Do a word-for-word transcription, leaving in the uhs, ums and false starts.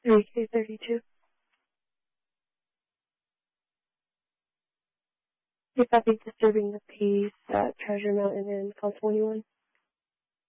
three K thirty-two. If I'd be disturbing the peace at Treasure Mountain and Call twenty-one.